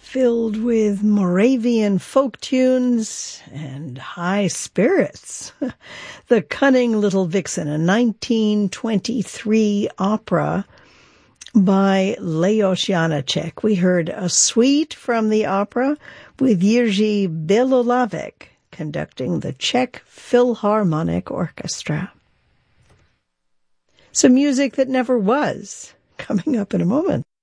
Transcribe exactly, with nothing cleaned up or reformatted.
filled with Moravian folk tunes and high spirits. The Cunning Little Vixen, a nineteen twenty-three opera by Leos Janáček. We heard a suite from the opera with Jiří Belohlávek conducting the Czech Philharmonic Orchestra. Some music that never was, coming up in a moment.